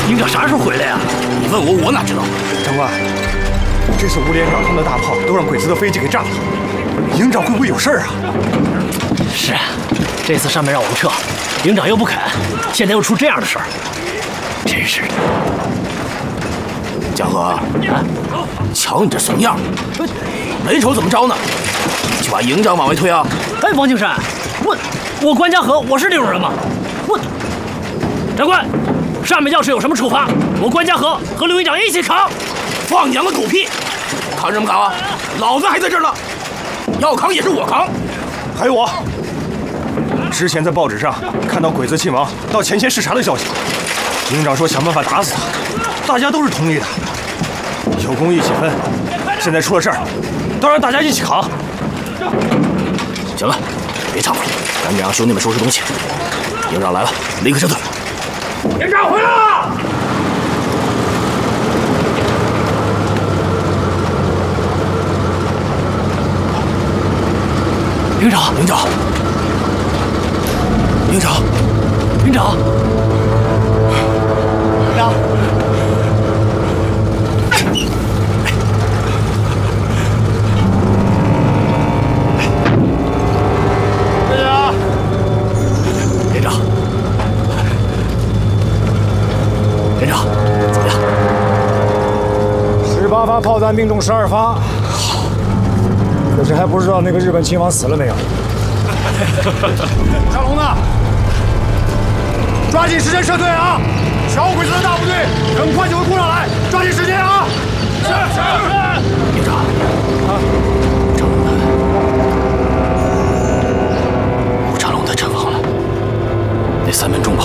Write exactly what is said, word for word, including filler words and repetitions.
营长啥时候回来呀？ 你问我，我哪知道？ 长官，这次吴连长他们的大炮都让鬼子的飞机给炸了，营长会不会有事儿啊？ 是啊，这次上面让我们撤，营长又不肯，现在又出这样的事儿，真是的。 嘉禾，啊，瞧你这怂样，没瞅怎么着呢？就把营长往外推啊！ 哎，王敬山，我我关家和我是这种人吗？我长官，上面要是有什么处罚，我关家和和刘营长一起扛。 放娘的狗屁！扛什么扛啊？老子还在这儿呢，要扛也是我扛。 还有我，之前在报纸上看到鬼子亲王到前线视察的消息，营长说想办法打死他，大家都是同意的，有功一起分。现在出了事儿，当然大家一起扛。 行了，别掺和了，赶紧让兄弟们收拾东西。营长来了，立刻撤退。 营长回来了！ 营长， 营长，营长， 营长，营长。 八发炮弹命中十二发，好，可是还不知道那个日本亲王死了没有。上龙呢？抓紧时间撤退啊！小鬼子的大部队很快就会攻上来，抓紧时间啊！是是。 营长，啊，长龙呢？吴长龙他阵亡了，那三门重